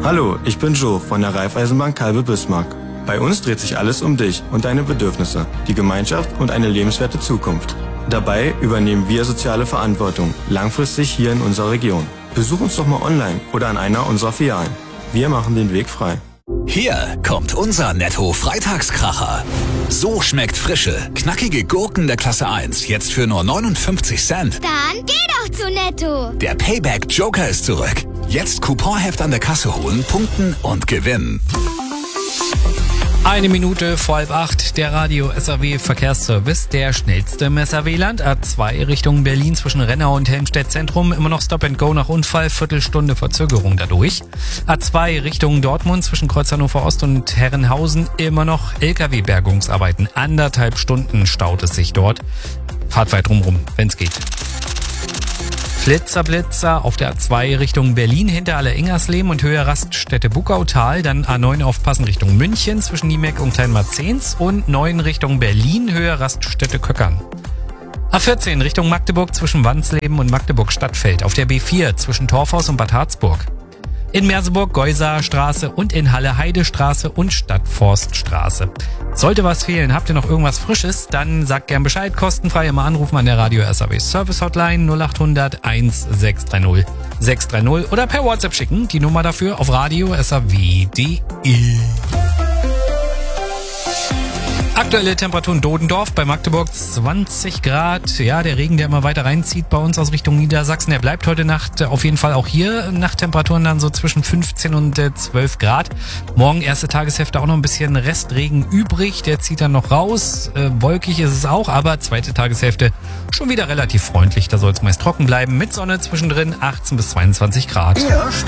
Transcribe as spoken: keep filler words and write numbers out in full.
Hallo, ich bin Joe von der Raiffeisenbank Kalbe-Bismarck. Bei uns dreht sich alles um dich und deine Bedürfnisse, die Gemeinschaft und eine lebenswerte Zukunft. Dabei übernehmen wir soziale Verantwortung, langfristig hier in unserer Region. Besuch uns doch mal online oder an einer unserer Filialen. Wir machen den Weg frei. Hier kommt unser Netto-Freitagskracher. So schmeckt frische, knackige Gurken der Klasse eins jetzt für nur neunundfünfzig Cent. Dann geh doch zu Netto. Der Payback-Joker ist zurück. Jetzt Couponheft an der Kasse holen, punkten und gewinnen. Eine Minute vor halb acht, der Radio S A W Verkehrsservice, der schnellste im S A W-Land. A zwei Richtung Berlin zwischen Rennau und Helmstedt Zentrum, immer noch Stop and Go nach Unfall, Viertelstunde Verzögerung dadurch. A zwei Richtung Dortmund zwischen Kreuz Hannover Ost und Herrenhausen, immer noch L K W-Bergungsarbeiten. Anderthalb Stunden staut es sich dort. Fahrt weit drumrum, wenn's geht. Flitzer, Blitzer auf der A zwei Richtung Berlin hinter Aller-Ingersleben und Höhe Raststätte Buckautal. Dann A neun aufpassen Richtung München zwischen Niemeck und Kleinmarzens und neun Richtung Berlin, Höhe Raststätte Köckern. A vierzehn Richtung Magdeburg zwischen Wansleben und Magdeburg Stadtfeld. Auf der B vier zwischen Torfhaus und Bad Harzburg. In Merseburg Geusaer Straße und in Halle Heidestraße und Stadtforststraße. Sollte was fehlen, habt ihr noch irgendwas Frisches, dann sagt gern Bescheid, kostenfrei immer anrufen an der Radio S A W Service Hotline null acht hundert eins sechs drei null sechs drei null oder per WhatsApp schicken, die Nummer dafür auf radio s a w punkt d e. Aktuelle Temperaturen Dodendorf bei Magdeburg zwanzig Grad. Ja, der Regen, der immer weiter reinzieht bei uns aus Richtung Niedersachsen, der bleibt heute Nacht auf jeden Fall auch hier. Nachttemperaturen dann so zwischen fünfzehn und zwölf Grad. Morgen erste Tageshälfte auch noch ein bisschen Restregen übrig. Der zieht dann noch raus. Äh, wolkig ist es auch, aber zweite Tageshälfte schon wieder relativ freundlich. Da soll es meist trocken bleiben mit Sonne zwischendrin, achtzehn bis zweiundzwanzig Grad.